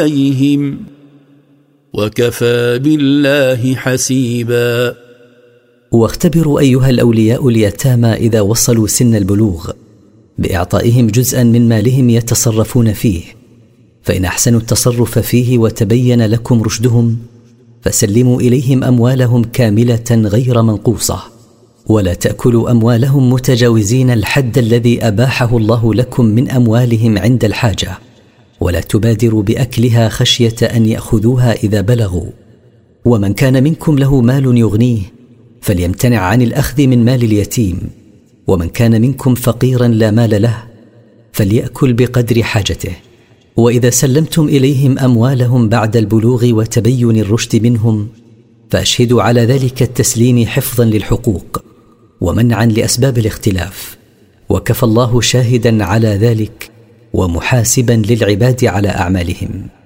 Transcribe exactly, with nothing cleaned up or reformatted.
عليهم وكفى بالله حسيبا. واختبروا أيها الأولياء اليتامى إذا وصلوا سن البلوغ بإعطائهم جزءا من مالهم يتصرفون فيه، فإن أحسنوا التصرف فيه وتبين لكم رشدهم فسلموا إليهم أموالهم كاملة غير منقوصة، ولا تأكلوا أموالهم متجاوزين الحد الذي أباحه الله لكم من أموالهم عند الحاجة، ولا تبادروا بأكلها خشية أن يأخذوها إذا بلغوا. ومن كان منكم له مال يغنيه فليمتنع عن الأخذ من مال اليتيم، ومن كان منكم فقيرا لا مال له فليأكل بقدر حاجته. وإذا سلمتم إليهم أموالهم بعد البلوغ وتبين الرشد منهم فأشهدوا على ذلك التسليم حفظا للحقوق ومنعا لأسباب الاختلاف، وكفى الله شاهدا على ذلك ومحاسبا للعباد على أعمالهم.